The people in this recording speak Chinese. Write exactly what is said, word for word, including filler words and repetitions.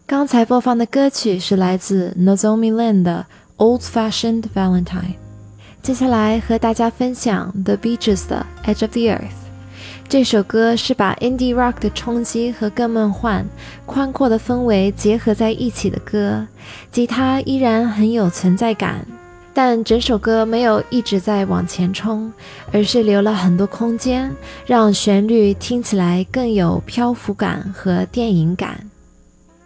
刚才播放的歌曲是来自 Nozomi Len 的 Old Fashioned Valentine。接下来和大家分享 The Bee Gees 的 Edge of the Earth。这首歌是把 indie rock 的冲击和更梦幻、宽阔的氛围结合在一起的歌，吉他依然很有存在感，但整首歌没有一直在往前冲，而是留了很多空间，让旋律听起来更有漂浮感和电影感。